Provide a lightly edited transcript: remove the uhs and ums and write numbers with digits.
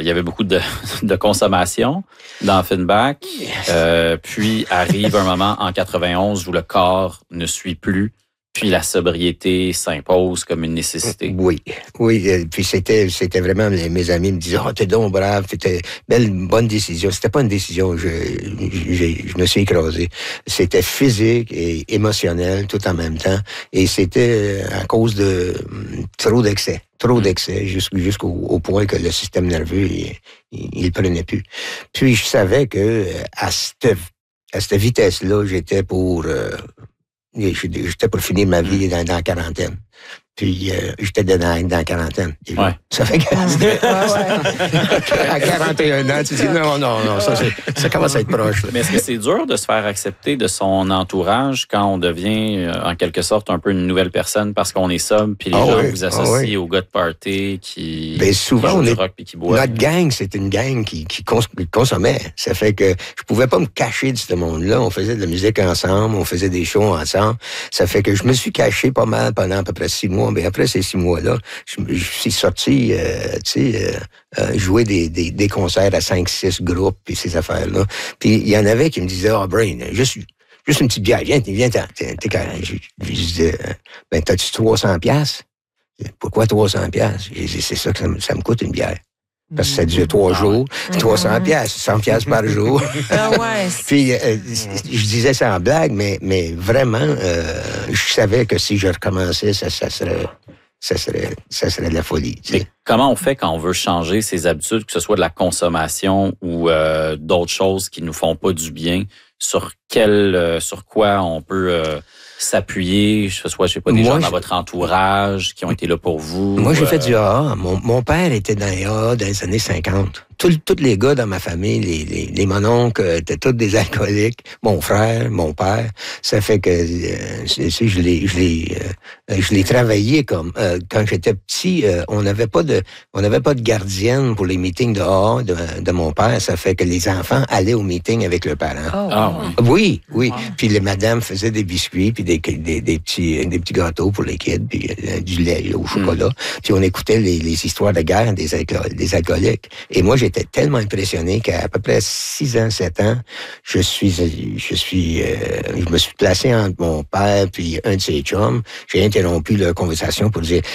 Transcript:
il y avait beaucoup de, de consommation dans Offenbach. Puis arrive un moment en 91 où le corps ne suit plus. Puis la sobriété s'impose comme une nécessité. Oui. Puis c'était vraiment, mes amis me disaient, t'es donc brave, c'était bonne décision. C'était pas une décision, je me suis écrasé. C'était physique et émotionnel tout en même temps. Et c'était à cause de trop d'excès jusqu'au point que le système nerveux, il prenait plus. Puis je savais que à cette vitesse-là, j'étais pour finir ma vie dans la quarantaine. Puis j'étais dans la quarantaine. Ouais. Ça fait que à 41 ans, tu dis non, ça commence à être proche. Là. Mais est-ce que c'est dur de se faire accepter de son entourage quand on devient en quelque sorte un peu une nouvelle personne parce qu'on est sobre puis les gens vous associent au gars de party qui souvent joue du rock puis qui boit. Notre gang, c'est une gang qui consommait. Ça fait que je pouvais pas me cacher de ce monde-là. On faisait de la musique ensemble, on faisait des shows ensemble. Ça fait que je me suis caché pas mal pendant à peu près 6 mois. Mais après ces 6 mois-là, je suis sorti, jouer des concerts à 5-6 groupes puis ces affaires-là. Puis il y en avait qui me disaient, Brain, juste une petite bière, viens, je disais, t'as-tu 300$? Pourquoi 300$? J'ai dit, c'est ça que ça me coûte une bière. Parce que ça dure 3 jours, 300$, 100$ par jour. Puis, je disais ça en blague, mais vraiment, je savais que si je recommençais, ça serait de la folie. Mais comment on fait quand on veut changer ses habitudes, que ce soit de la consommation ou d'autres choses qui nous font pas du bien? Sur quoi on peut s'appuyer, que ce soit, je sais pas, des gens dans votre entourage qui ont été là pour vous? Moi, j'ai fait du AA. Mon père était dans les AA dans les années 50. Tous les gars dans ma famille, les mononcles, étaient tous des alcooliques. Mon frère, mon père. Ça fait que je l'ai travaillé comme quand j'étais petit. On n'avait pas de gardienne pour les meetings de AA de mon père. Ça fait que les enfants allaient aux meetings avec leurs parents. Oui. Puis les madames faisaient des biscuits puis des petits gâteaux pour les kids puis du lait au chocolat. Puis on écoutait les histoires de guerre des alcooliques. Et moi, j'étais tellement impressionné qu'à peu près 6 ans, 7 ans, je me suis placé entre mon père puis un de ses chums. J'ai interrompu leur conversation pour dire